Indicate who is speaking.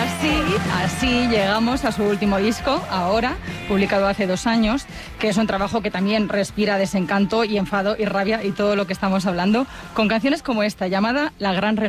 Speaker 1: Así llegamos a su último disco, Ahora, publicado hace 2 años, que es un trabajo que también respira desencanto y enfado y rabia y todo lo que estamos hablando, con canciones como esta, llamada La Gran Renovación.